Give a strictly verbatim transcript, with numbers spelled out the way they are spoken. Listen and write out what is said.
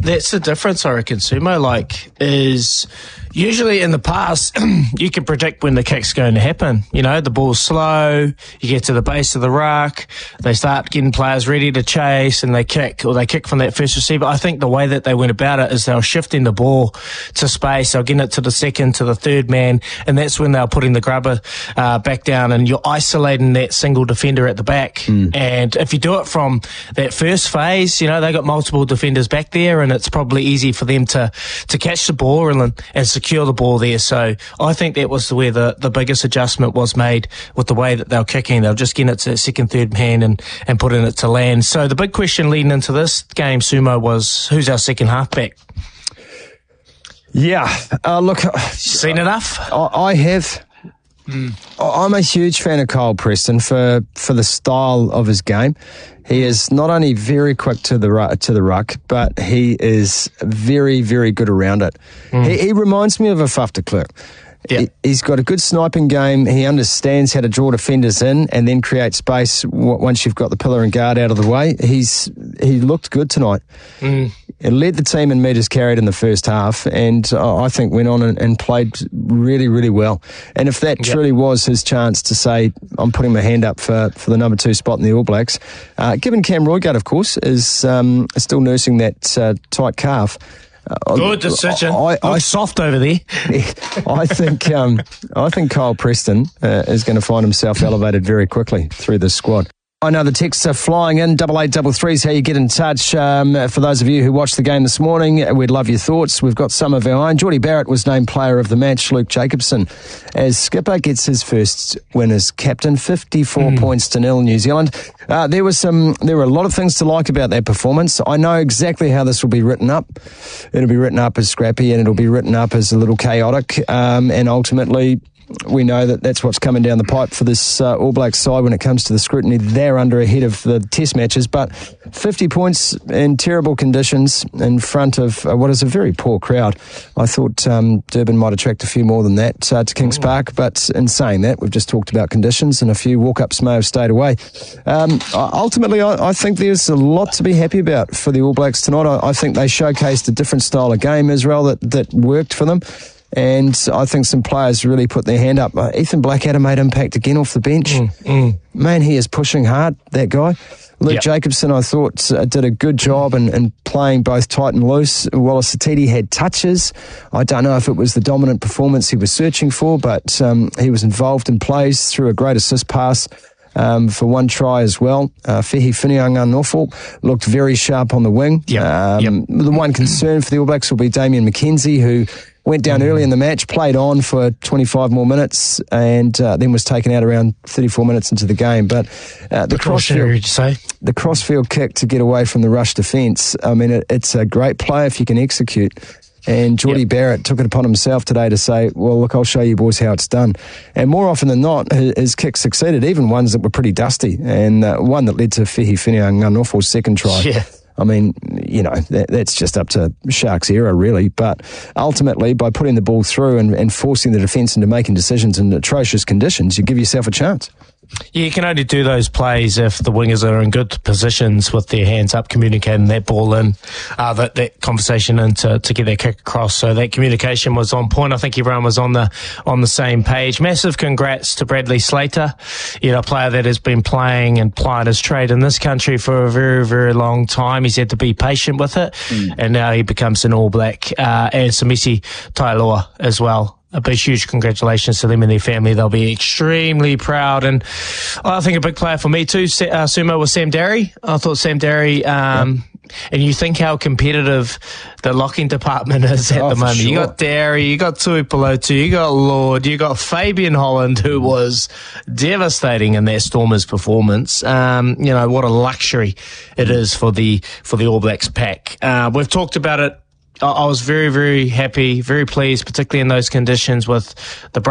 that's the difference, I reckon, Sumo, like, is usually in the past, you can predict when the kick's going to happen. You know, the ball's slow, you get to the base of the ruck, they start getting players ready to chase, and they kick, or they kick from that first receiver. I think the way that they went about it is they were shifting the ball to space, they'll get it to the second, to the third man, and that's when they're putting the grubber uh, back down, and you're isolating that single defender at the back. Mm. And if you do it from that first phase, you know, they got multiple defenders back there, and it's probably easy for them to, to catch the ball and, and secure the ball there. So I think that was where the, the biggest adjustment was made with the way that they were kicking. They were just getting it to the second, third man and, and putting it to land. So the big question leading into this game, Sumo, was who's our second halfback? Yeah, uh, look. Seen enough? I, I have. Mm. I'm a huge fan of Kyle Preston for, for the style of his game. He is not only very quick to the to the ruck, but he is very, very good around it. Mm. He, he reminds me of a Faf de Klerk. Yeah. He, he's got a good sniping game. He understands how to draw defenders in and then create space w- once you've got the pillar and guard out of the way. He's he looked good tonight. Mm. It led the team in metres carried in the first half, and uh, I think went on and, and played really, really well. And if that yep. truly was his chance to say, I'm putting my hand up for, for the number two spot in the All Blacks, uh, given Cam Roigard, of course, is um, still nursing that uh, tight calf. Uh, Good decision. I, I, I soft over there. I think um, I think Kyle Preston uh, is going to find himself elevated very quickly through this squad. I know the texts are flying in. Double eight double three is how you get in touch. Um, for those of you who watched the game this morning, we'd love your thoughts. We've got some of our own. Geordie Barrett was named player of the match. Luke Jacobson, as skipper, gets his first win as captain. fifty-four mm. points to nil, New Zealand. Uh, there was some. There were a lot of things to like about that performance. I know exactly how this will be written up. It'll be written up as scrappy, and it'll be written up as a little chaotic, um, and ultimately, we know that that's what's coming down the pipe for this uh, All Blacks side when it comes to the scrutiny. They're under ahead of the test matches, but fifty points in terrible conditions in front of uh, what is a very poor crowd. I thought um, Durban might attract a few more than that uh, to Kings Park, but in saying that, we've just talked about conditions and a few walk-ups may have stayed away. Um, ultimately, I, I think there's a lot to be happy about for the All Blacks tonight. I, I think they showcased a different style of game, Israel, that, that worked for them. And I think some players really put their hand up. Uh, Ethan Blackadder made impact again off the bench. Mm, mm. Man, he is pushing hard, that guy. Luke yep. Jacobson, I thought, uh, did a good job in, in playing both tight and loose. Wallace Satiti had touches. I don't know if it was the dominant performance he was searching for, but um, he was involved in plays, through a great assist pass um, for one try as well. Uh, Fehi Whinianga-Nofo looked very sharp on the wing. Yep. Um, yep. The one concern for the All Blacks will be Damien McKenzie, who went down early in the match, played on for twenty-five more minutes, and uh, then was taken out around thirty-four minutes into the game. But uh, the crossfield, say? the crossfield kick to get away from the rush defence, I mean, it, it's a great play if you can execute. And Geordie yep. Barrett took it upon himself today to say, well, look, I'll show you boys how it's done. And more often than not, his, his kicks succeeded, even ones that were pretty dusty, and uh, one that led to Fehi Whinianga-Nofo's second try. Yeah. I mean, you know, that, that's just up to Sharks' era, really. But ultimately, by putting the ball through and, and forcing the defence into making decisions in atrocious conditions, you give yourself a chance. Yeah, you can only do those plays if the wingers are in good positions with their hands up, communicating that ball in, uh, that, that conversation in to, to get their kick across. So that communication was on point. I think everyone was on the on the same page. Massive congrats to Bradley Slater, you know, a player that has been playing and plying his trade in this country for a very, very long time. He's had to be patient with it, mm. and now he becomes an All Black. Uh, and Samisi Tailoa as well. A big, huge congratulations to them and their family. They'll be extremely proud. And I think a big player for me too, uh, Sumo, was Sam Darry. I thought Sam Darry, um, yeah. and you think how competitive the locking department is at oh, the moment. Sure. You got Darry, you got Tuipulotu, you got Lord, you got Fabian Holland, who was devastating in that Stormers performance. Um, you know, what a luxury it is for the, for the All Blacks pack. Uh, we've talked about it. I was very, very happy, very pleased, particularly in those conditions with the